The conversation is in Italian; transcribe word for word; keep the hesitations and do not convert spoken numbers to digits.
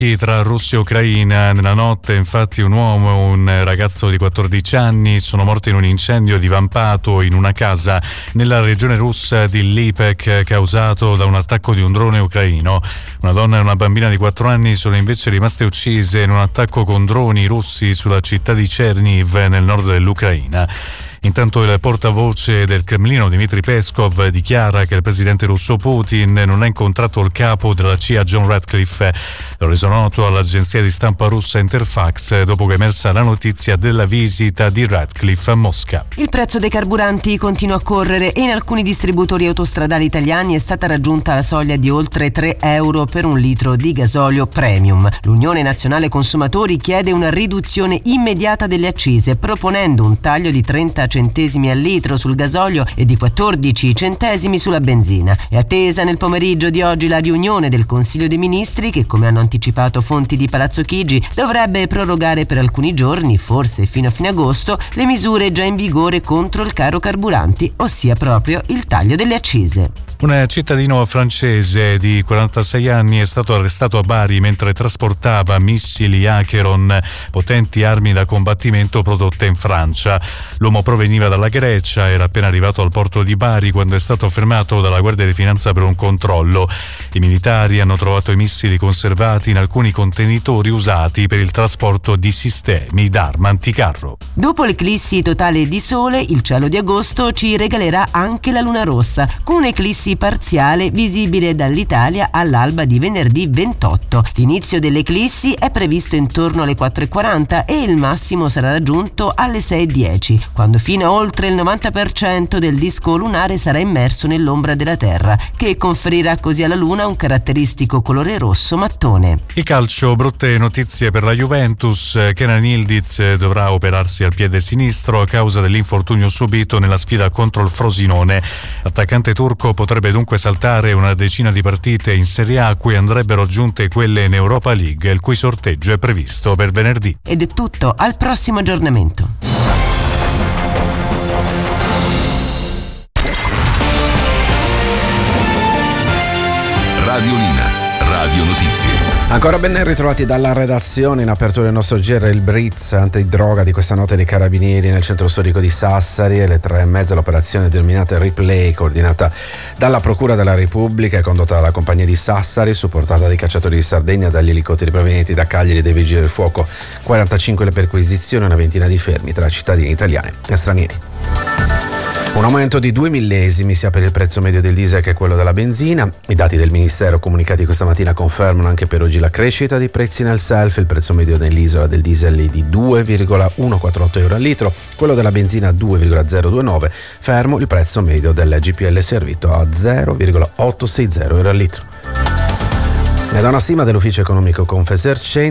Tra Russia e Ucraina. Nella notte, infatti, un uomo e un ragazzo di quattordici anni sono morti in un incendio divampato in una casa nella regione russa di Lipetsk, causato da un attacco di un drone ucraino. Una donna e una bambina di quattro anni sono invece rimaste uccise in un attacco con droni russi sulla città di Cherniv, nel nord dell'Ucraina. Intanto il portavoce del Cremlino, Dmitry Peskov, dichiara che il presidente russo Putin non ha incontrato il capo della C I A John Ratcliffe. L'ho reso noto all'agenzia di stampa russa Interfax dopo che è emersa la notizia della visita di Ratcliffe a Mosca. Il prezzo dei carburanti continua a correre e in alcuni distributori autostradali italiani è stata raggiunta la soglia di oltre tre euro per un litro di gasolio premium. L'Unione Nazionale Consumatori chiede una riduzione immediata delle accise, proponendo un taglio di trenta centesimi al litro sul gasolio e di quattordici centesimi sulla benzina. È attesa nel pomeriggio di oggi la riunione del Consiglio dei Ministri che, come hanno anticipato fonti di Palazzo Chigi, dovrebbe prorogare per alcuni giorni, forse fino a fine agosto, le misure già in vigore contro il caro carburanti, ossia proprio il taglio delle accise. Un cittadino francese di quarantasei anni è stato arrestato a Bari mentre trasportava missili Acheron, potenti armi da combattimento prodotte in Francia. L'uomo proveniva dalla Grecia, era appena arrivato al porto di Bari quando è stato fermato dalla Guardia di Finanza per un controllo. I militari hanno trovato i missili conservati in alcuni contenitori usati per il trasporto di sistemi d'arma anticarro. Dopo l'eclissi totale di sole, il cielo di agosto ci regalerà anche la luna rossa, con un'eclissi parziale visibile dall'Italia all'alba di venerdì ventotto. L'inizio dell'eclissi è previsto intorno alle quattro e quaranta e il massimo sarà raggiunto alle sei e dieci, quando fino a oltre il novanta per cento del disco lunare sarà immerso nell'ombra della Terra, che conferirà così alla Luna un caratteristico colore rosso mattone. Il calcio, brutte notizie per la Juventus. Kenan Yildiz dovrà operarsi al piede sinistro a causa dell'infortunio subito nella sfida contro il Frosinone. L'attaccante turco potrebbe dunque saltare una decina di partite in Serie A, a cui andrebbero aggiunte quelle in Europa League, il cui sorteggio è previsto per venerdì. Ed è tutto, al prossimo aggiornamento. Radiolina, Radio Notizie. Ancora ben ritrovati dalla redazione. In apertura del nostro G R il blitz antidroga di questa notte dei carabinieri nel centro storico di Sassari. Alle tre e mezza l'operazione denominata Replay, coordinata dalla Procura della Repubblica e condotta dalla compagnia di Sassari, supportata dai cacciatori di Sardegna, dagli elicotteri provenienti da Cagliari e dai vigili del fuoco. quarantacinque le perquisizioni e una ventina di fermi tra cittadini italiani e stranieri. Un aumento di due millesimi sia per il prezzo medio del diesel che quello della benzina. I dati del Ministero comunicati questa mattina confermano anche per oggi la crescita dei prezzi nel self. Il prezzo medio nell'isola del diesel è di due virgola centoquarantotto euro al litro, quello della benzina due virgola zero ventinove, fermo il prezzo medio del G P L servito a zero virgola ottocentosessanta euro al litro. Ne da una stima dell'Ufficio Economico Confesercenti,